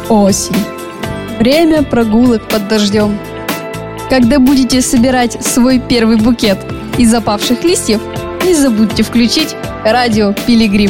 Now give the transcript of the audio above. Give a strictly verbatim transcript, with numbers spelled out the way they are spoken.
Осень. Время прогулок под дождем. Когда будете собирать свой первый букет из опавших листьев, не забудьте включить радио «Пилигрим».